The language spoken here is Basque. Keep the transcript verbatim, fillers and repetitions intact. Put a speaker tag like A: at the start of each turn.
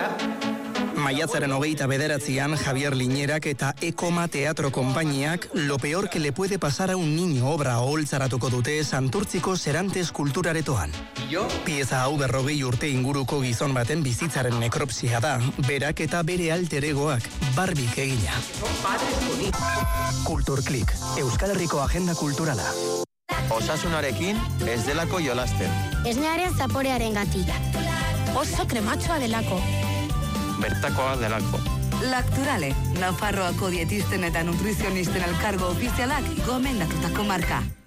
A: Kultura.
B: Maiatzaren hogeita bederatzian Javier Liñerak eta Ekoma Teatro Konpainiak Lo peor que le puede pasar a un niño obra oholtzaratuko dute Santurtziko Serantes Kulturaretoan. Pieza hau berrogei urte inguruko gizon baten bizitzaren nekropsia da, berak eta bere alter egoak Barbik egina. Kulturklik, Euskal Herriko agenda kulturala.
C: Osasunarekin ez delako jolasten.
D: Esnearen zaporearen gatila.
E: Oso krematxoa delako.
C: Bertakoa delako.
F: Lacturale, Nafarroako dietisten eta nutrizionisten elkargo ofizialak gomendatutako marka.